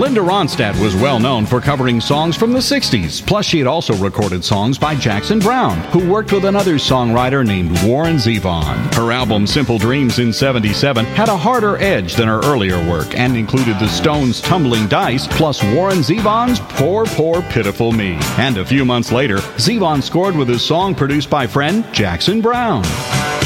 Linda Ronstadt was well known for covering songs from the 60s. Plus, she had also recorded songs by Jackson Browne, who worked with another songwriter named Warren Zevon. Her album Simple Dreams in '77 had a harder edge than her earlier work and included the Stones' Tumbling Dice plus Warren Zevon's Poor, Poor, Pitiful Me. And a few months later, Zevon scored with his song produced by friend Jackson Browne.